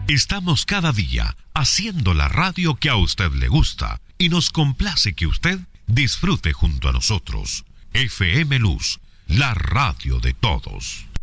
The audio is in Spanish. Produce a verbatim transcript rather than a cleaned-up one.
Estamos cada día haciendo la radio que a usted le gusta y nos complace que usted disfrute junto a nosotros. F M Luz, la radio de todos.